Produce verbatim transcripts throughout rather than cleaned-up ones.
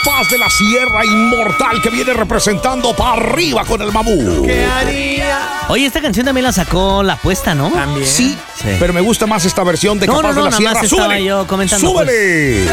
Capaz de la Sierra, inmortal, que viene representando para arriba con el mamut. ¿Qué haría? Oye, esta canción también la sacó La Apuesta, ¿no? También. Sí, Sí. pero me gusta más esta versión de No, Capaz no, no, de la nada Sierra. más estaba ¡Súbele! yo comentando, ¡Súbele!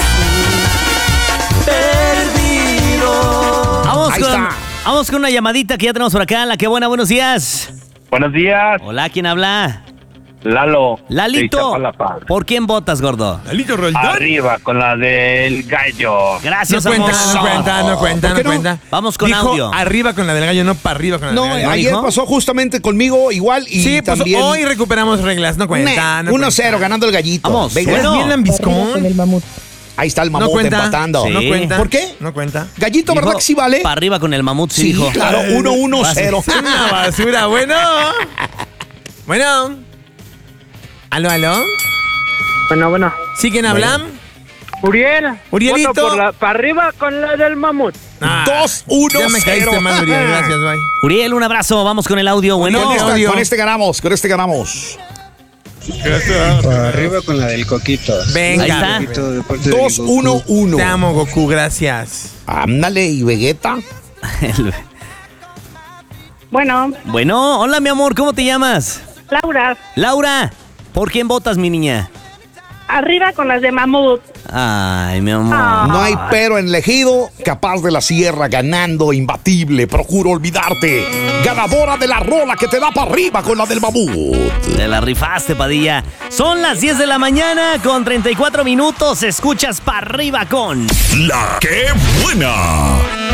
Perdido. Vamos Ahí con, está. vamos con una llamadita que ya tenemos por acá. La que buena, buenos días. Buenos días, Hola, ¿quién habla? Lalo. de Lalito, Iztapalapa. ¿por quién votas, gordo? Lalito Roldán. Arriba con la del gallo. No Gracias, cuenta, amor. no cuenta, no cuenta, ¿Por qué no no? cuenta. Vamos con Dijo audio. arriba con la del gallo, no para arriba con la No, del gallo. ayer dijo? pasó justamente conmigo igual y Sí, pues también... hoy recuperamos reglas, no cuenta. no uno cero, cuenta. ganando el gallito. Vamos, Venga. Eres bueno. bien lambiscón. Ahí está el No mamut cuenta. empatando. Sí. No cuenta. ¿Por qué? No cuenta. Gallito, Dijo, ¿verdad que sí vale? Para arriba con el mamut, sí, Sí, dijo. claro, uno uno cero. Una basura, bueno. Bueno. ¿Aló, aló? Bueno, bueno. ¿Sí quién habla? Uriel. Urielito. Voto por la, para arriba con la del mamut. Ah, dos uno Ya me cero. caíste mal, Uriel. Gracias, bye. Uriel, un abrazo. Vamos con el audio. Bueno, Con, esta- audio. con este ganamos, con este ganamos. Para arriba con la del Coquito. Venga. Ahí está. Coquito de parte de dos Goku. uno uno. Te amo, Goku, gracias. Ándale, y Vegeta. el- Bueno, bueno, hola, mi amor. ¿Cómo te llamas? Laura, Laura, ¿por quién votas, mi niña? arriba con las de mamut. Ay, mi amor. Ah. No hay pero en el ejido. Capaz de la Sierra, ganando, imbatible. Procuro olvidarte. Ganadora de la rola que te da para arriba con la del mamut. Te la rifaste, Padilla. Son las diez de la mañana con treinta y cuatro minutos. Escuchas para arriba con... La que buena.